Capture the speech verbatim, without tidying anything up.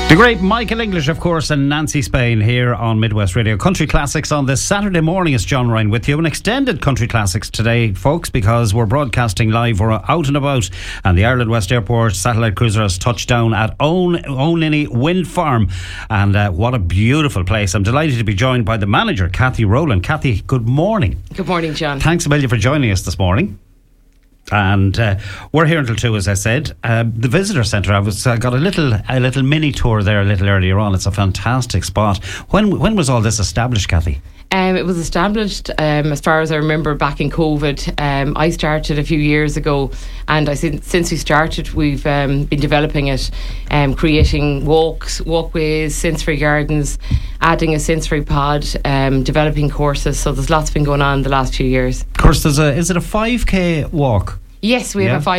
The great Michael English, of course, and Nancy Spain here on Midwest Radio. Country Classics on this Saturday morning. It's John Ryan with you. An extended Country Classics today, folks, because we're broadcasting live. We're out and about, and the Ireland West Airport satellite cruiser has touched down at Own Owniny Wind Farm. And uh, what a beautiful place. I'm delighted to be joined by the manager, Kathy Rowland. Kathy, good morning. Good morning, John. Thanks a million for joining us this morning. And uh, we're here until two, as I said. Uh, the visitor centre, I was uh, got a little a little mini tour there a little earlier on. It's a fantastic spot. When when was all this established, Kathy? Um, it was established, um, as far as I remember, back in COVID. Um, I started a few years ago, and I since since we started, we've um, been developing it, um, creating walks, walkways, sensory gardens, adding a sensory pod, um, developing courses. So there's lots been going on the last few years. Of course, there's a is it a five k walk? Yes, we Yeah. have a five